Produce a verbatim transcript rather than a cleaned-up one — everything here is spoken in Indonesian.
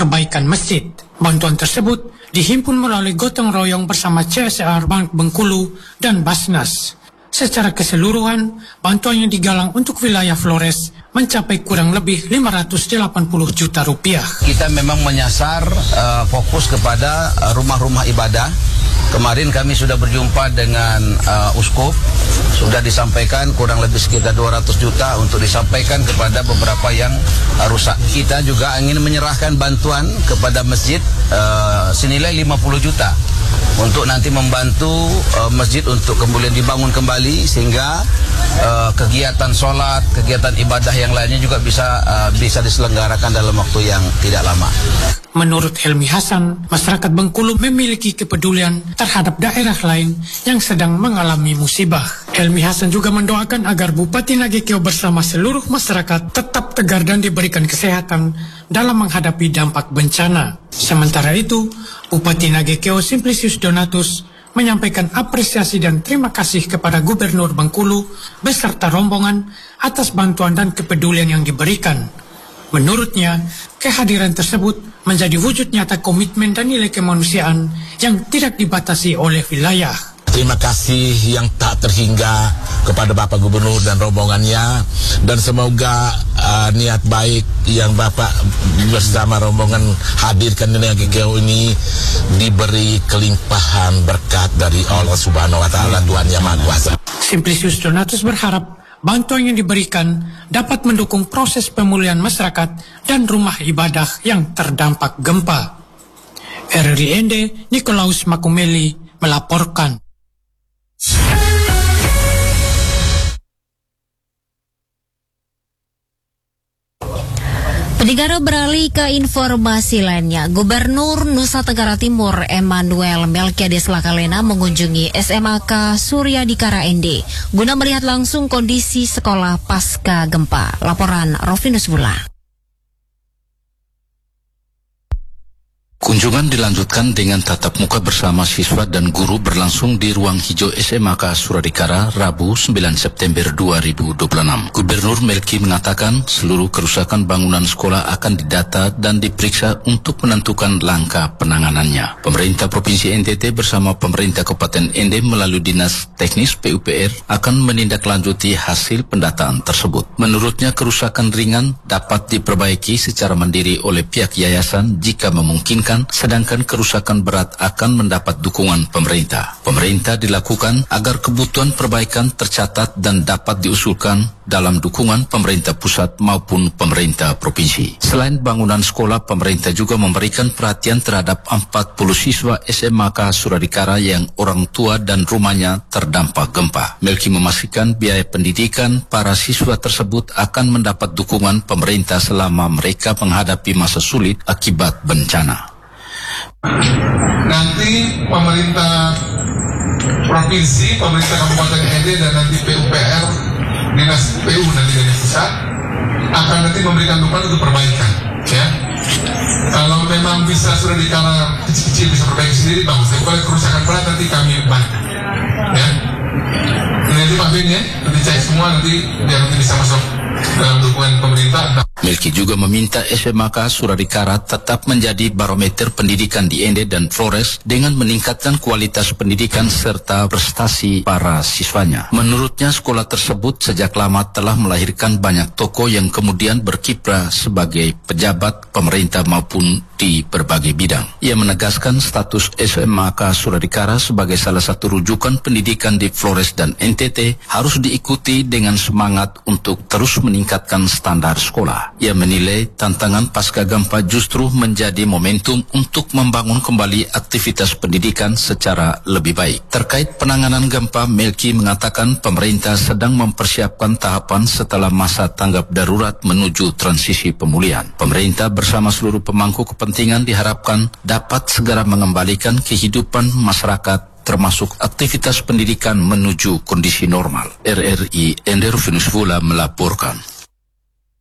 perbaikan masjid. Bantuan tersebut dihimpun melalui gotong royong bersama C S R Bank Bengkulu dan Basnas. Secara keseluruhan, bantuan yang digalang untuk wilayah Flores mencapai kurang lebih lima ratus delapan puluh juta rupiah. Kita memang menyasar uh, fokus kepada uh, rumah-rumah ibadah. Kemarin kami sudah berjumpa dengan uh, Uskup, sudah disampaikan kurang lebih sekitar dua ratus juta untuk disampaikan kepada beberapa yang uh, rusak. Kita juga ingin menyerahkan bantuan kepada masjid uh, senilai lima puluh juta untuk nanti membantu uh, masjid untuk kemudian dibangun kembali sehingga uh, kegiatan sholat, kegiatan ibadah yang lainnya juga bisa uh, bisa diselenggarakan dalam waktu yang tidak lama. Menurut Helmi Hasan, masyarakat Bengkulu memiliki kepedulian terhadap daerah lain yang sedang mengalami musibah. Helmi Hasan juga mendoakan agar Bupati Nagekeo bersama seluruh masyarakat tetap tegar dan diberikan kesehatan dalam menghadapi dampak bencana. Sementara itu, Bupati Nagekeo Simplicius Donatus menyampaikan apresiasi dan terima kasih kepada Gubernur Bengkulu beserta rombongan atas bantuan dan kepedulian yang diberikan. Menurutnya, kehadiran tersebut menjadi wujud nyata komitmen dan nilai kemanusiaan yang tidak dibatasi oleh wilayah. Terima kasih yang tak terhingga kepada Bapak Gubernur dan rombongannya, dan semoga uh, niat baik yang Bapak bersama rombongan hadirkan di Nagekeo ini diberi kelimpahan berkat dari Allah Subhanahu wa Ta'ala, Tuhan Yang Maha Kuasa. Simplicius Donatus berharap bantuan yang diberikan dapat mendukung proses pemulihan masyarakat dan rumah ibadah yang terdampak gempa. R R I N D Nikolaus Makumeli melaporkan. Pendengar, beralih ke informasi lainnya. Gubernur Nusa Tenggara Timur Emmanuel Melkiades Lakalena mengunjungi S M A K Suryadikara N D guna melihat langsung kondisi sekolah pasca gempa. Laporan Rovinus Bula. Kunjungan dilanjutkan dengan tatap muka bersama siswa dan guru berlangsung di ruang hijau S M A K Suryadikara Rabu sembilan September dua ribu dua puluh enam. Gubernur Melki mengatakan seluruh kerusakan bangunan sekolah akan didata dan diperiksa untuk menentukan langkah penanganannya. Pemerintah Provinsi N T T bersama pemerintah Kabupaten N D melalui Dinas Teknis P U P R akan menindaklanjuti hasil pendataan tersebut. Menurutnya kerusakan ringan dapat diperbaiki secara mandiri oleh pihak yayasan jika memungkinkan, sedangkan kerusakan berat akan mendapat dukungan pemerintah. Pemerintah dilakukan agar kebutuhan perbaikan tercatat dan dapat diusulkan dalam dukungan pemerintah pusat maupun pemerintah provinsi. Selain bangunan sekolah, pemerintah juga memberikan perhatian terhadap empat puluh siswa S M A K Suryadikara yang orang tua dan rumahnya terdampak gempa. Melki memastikan biaya pendidikan para siswa tersebut akan mendapat dukungan pemerintah selama mereka menghadapi masa sulit akibat bencana. Nanti pemerintah provinsi, pemerintah Kabupaten N D dan nanti P U P R, Dinas P U nanti dari pusat akan nanti memberikan dukungan untuk perbaikan. Ya, kalau memang bisa Suryadikara kecil-kecil bisa perbaiki sendiri bagus. Tapi kalau kerusakan berat nanti kami bantu. Ya, nanti Pak Bin ya, nanti cek semua nanti biar nanti bisa masuk dalam dukungan pemerintah. Melki juga meminta S M A K Suryadikara tetap menjadi barometer pendidikan di N D dan Flores dengan meningkatkan kualitas pendidikan serta prestasi para siswanya. Menurutnya sekolah tersebut sejak lama telah melahirkan banyak tokoh yang kemudian berkiprah sebagai pejabat pemerintah maupun di berbagai bidang. Ia menegaskan status S M A K Suryadikara sebagai salah satu rujukan pendidikan di Flores dan N T T harus diikuti dengan semangat untuk terus meningkatkan standar sekolah. Ia menilai tantangan pasca gempa justru menjadi momentum untuk membangun kembali aktivitas pendidikan secara lebih baik. Terkait penanganan gempa, Melki mengatakan pemerintah sedang mempersiapkan tahapan setelah masa tanggap darurat menuju transisi pemulihan. Pemerintah bersama seluruh pemangku kepentingan diharapkan dapat segera mengembalikan kehidupan masyarakat termasuk aktivitas pendidikan menuju kondisi normal. R R I N D Rufinus Vula melaporkan.